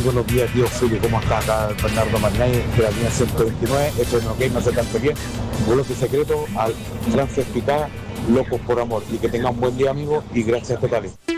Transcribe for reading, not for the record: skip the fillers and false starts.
buenos días, tío Fili, ¿cómo está acá Bernardo Magnay, de la línea 129, esto no ok, no sé tanto bien, bloque secreto al Francis Picá, Locos por Amor, y que tengan un buen día, amigos, y gracias totales.